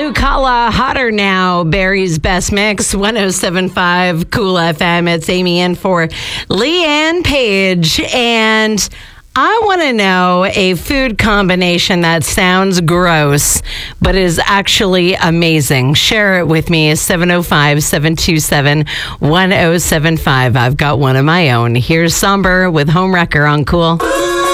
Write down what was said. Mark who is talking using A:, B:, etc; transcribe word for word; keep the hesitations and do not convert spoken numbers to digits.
A: Blue Collar Hotter Now, Barry's Best Mix, one oh seven point five Cool F M. It's Amy in for Leanne Page. And I want to know a food combination that sounds gross, but is actually amazing. Share it with me. seven oh five, seven two seven, one oh seven five. I've got one of my own. Here's Somber with Home Wrecker on Cool.